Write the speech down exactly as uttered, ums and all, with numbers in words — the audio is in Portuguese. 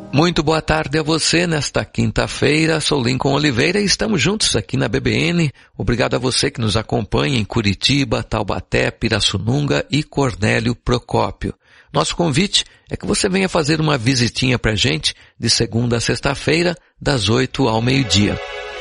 Muito boa tarde a você nesta quinta-feira. Sou Lincoln Oliveira e estamos juntos aqui na B B N. Obrigado a você que nos acompanha em Curitiba, Taubaté, Pirassununga e Cornélio Procópio. Nosso convite é que você venha fazer uma visitinha pra gente de segunda a sexta-feira, das oito ao meio-dia.